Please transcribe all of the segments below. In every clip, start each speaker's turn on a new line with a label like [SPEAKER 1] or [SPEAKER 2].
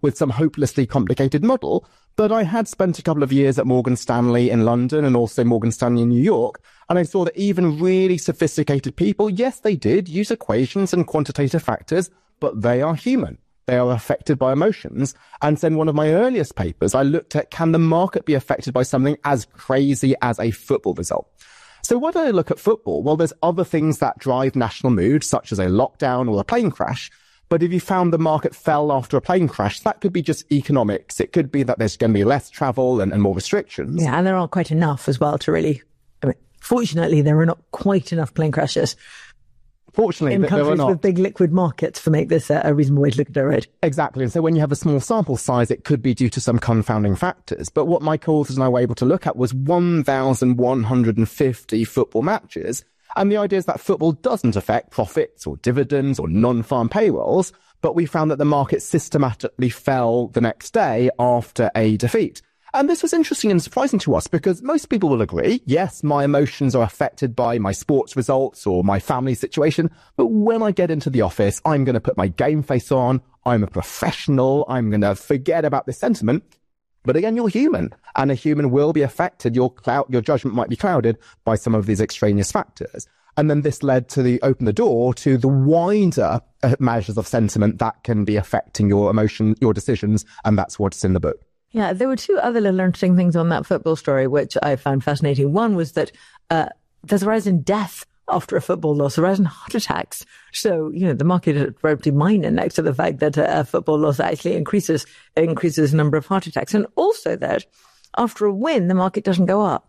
[SPEAKER 1] with some hopelessly complicated model. But I had spent a couple of years at Morgan Stanley in London and also Morgan Stanley in New York. And I saw that even really sophisticated people, yes, they did use equations and quantitative factors, but they are human. They are affected by emotions. And so in one of my earliest papers, I looked at, can the market be affected by something as crazy as a football result? So why do I look at football? Well, there's other things that drive national mood, such as a lockdown or a plane crash. But if you found the market fell after a plane crash, that could be just economics. It could be that there's going to be less travel and more restrictions.
[SPEAKER 2] Yeah, and there aren't quite enough as well to really... fortunately, there are not quite enough plane crashes.
[SPEAKER 1] Fortunately,
[SPEAKER 2] in countries with big liquid markets to make this a reasonable way to look at it, right?
[SPEAKER 1] Exactly. And so when you have a small sample size, it could be due to some confounding factors. But what my co-authors and I were able to look at was 1,150 football matches. And the idea is that football doesn't affect profits or dividends or non-farm payrolls, but we found that the market systematically fell the next day after a defeat. And this was interesting and surprising to us because most people will agree, yes, my emotions are affected by my sports results or my family situation, but when I get into the office, I'm going to put my game face on, I'm a professional, I'm going to forget about this sentiment. But again, you're human, and a human will be affected. Your judgment might be clouded by some of these extraneous factors. And then this led to open the door to the wider measures of sentiment that can be affecting your emotion, your decisions, and that's what's in the book.
[SPEAKER 2] Yeah, there were two other little interesting things on that football story, which I found fascinating. One was that there's a rise in death after a football loss, a rise in heart attacks. So, the market is relatively minor next to the fact that a football loss actually increases the number of heart attacks. And also that after a win, the market doesn't go up.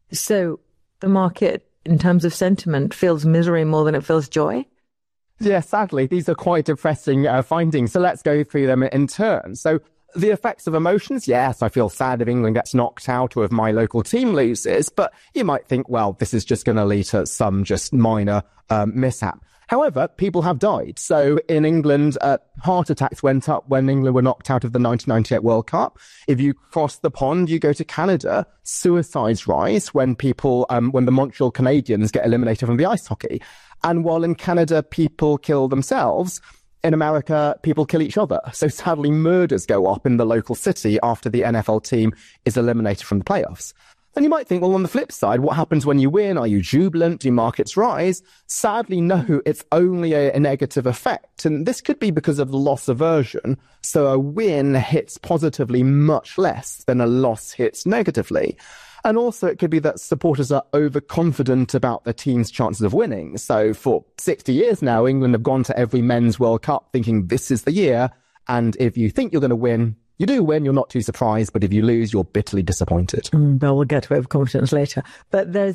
[SPEAKER 2] So the market, in terms of sentiment, feels misery more than it feels joy.
[SPEAKER 1] Yeah, sadly, these are quite depressing findings. So let's go through them in turn. So the effects of emotions, yes, I feel sad if England gets knocked out or if my local team loses, but you might think, well, this is just going to lead to some just minor mishap. However, people have died. So in England, heart attacks went up when England were knocked out of the 1998 World Cup. If you cross the pond, you go to Canada, suicides rise when when the Montreal Canadiens get eliminated from the ice hockey. And while in Canada, people kill themselves, in America, people kill each other. So sadly, murders go up in the local city after the NFL team is eliminated from the playoffs. And you might think, well, on the flip side, what happens when you win? Are you jubilant? Do markets rise? Sadly, no, it's only a negative effect. And this could be because of the loss aversion. So a win hits positively much less than a loss hits negatively. And also it could be that supporters are overconfident about their team's chances of winning. So for 60 years now, England have gone to every men's World Cup thinking this is the year. And if you think you're going to win, you do win, you're not too surprised, but if you lose, you're bitterly disappointed.
[SPEAKER 2] Well, we'll get to overconfidence later. But there was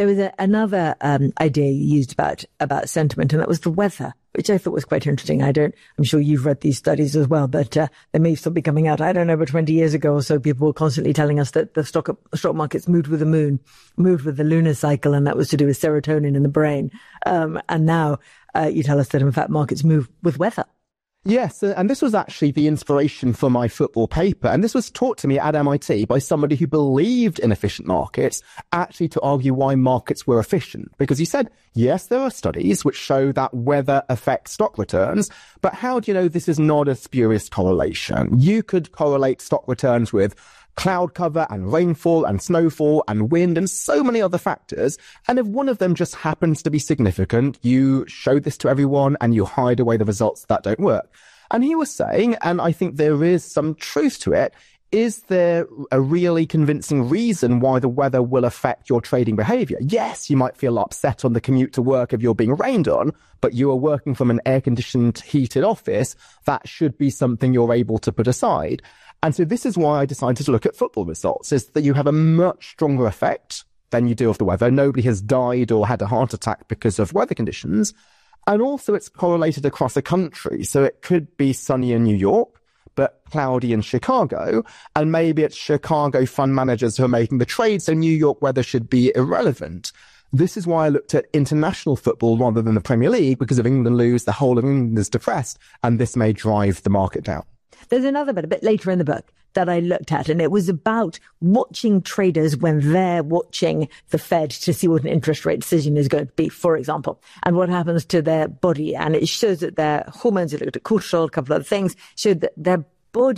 [SPEAKER 2] another idea you used about sentiment, and that was the weather, which I thought was quite interesting. I'm sure you've read these studies as well, but they may still be coming out. I don't know, but 20 years ago or so, people were constantly telling us that the stock markets moved with the moon, moved with the lunar cycle, and that was to do with serotonin in the brain. And now you tell us that, in fact, markets move with weather.
[SPEAKER 1] Yes, and this was actually the inspiration for my football paper. And this was taught to me at MIT by somebody who believed in efficient markets, actually to argue why markets were efficient. Because he said, yes, there are studies which show that weather affects stock returns, but how do you know this is not a spurious correlation? You could correlate stock returns with cloud cover and rainfall and snowfall and wind and so many other factors. And if one of them just happens to be significant, you show this to everyone and you hide away the results that don't work. And he was saying, and I think there is some truth to it, is there a really convincing reason why the weather will affect your trading behavior? Yes, you might feel upset on the commute to work if you're being rained on, but you are working from an air-conditioned, heated office. That should be something you're able to put aside. And so this is why I decided to look at football results, is that you have a much stronger effect than you do of the weather. Nobody has died or had a heart attack because of weather conditions. And also it's correlated across a country. So it could be sunny in New York, but cloudy in Chicago. And maybe it's Chicago fund managers who are making the trade. So New York weather should be irrelevant. This is why I looked at international football rather than the Premier League, because if England lose, the whole of England is depressed. And this may drive the market down.
[SPEAKER 2] There's another bit a bit later in the book that I looked at, and it was about watching traders when they're watching the Fed to see what an interest rate decision is going to be, for example, and what happens to their body. And it shows that their hormones, it looked at cortisol, a couple of other things, showed that their